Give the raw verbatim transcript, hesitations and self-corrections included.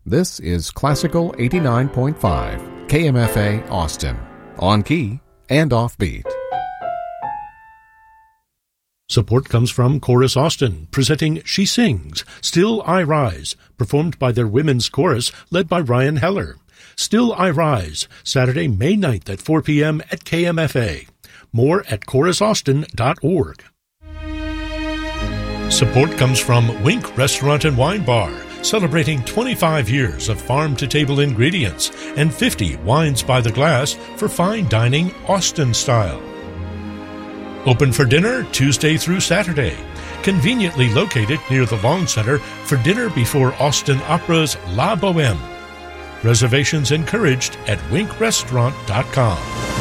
This is Classical eighty-nine point five, K M F A Austin, on key and offbeat. Support comes from Chorus Austin, presenting She Sings, Still I Rise, performed by their women's chorus led by Ryan Heller. Still I Rise, Saturday, May ninth at four p.m. at K M F A. More at chorus austin dot org. Support comes from Wink Restaurant and Wine Bar, celebrating twenty-five years of farm-to-table ingredients and fifty wines by the glass for fine dining Austin style. Open for dinner Tuesday through Saturday. Conveniently located near the Long Center for dinner before Austin Opera's La Boheme. Reservations encouraged at wink restaurant dot com.